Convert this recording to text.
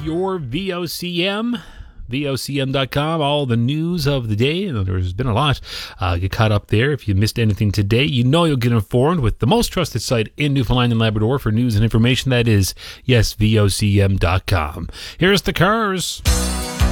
your VOCM. VOCM.com, all the news of the day. There's been a lot. Get caught up there. If you missed anything today, you know you'll get informed with the most trusted site in Newfoundland and Labrador for news and information. That is, yes, VOCM.com. Here's the Cars.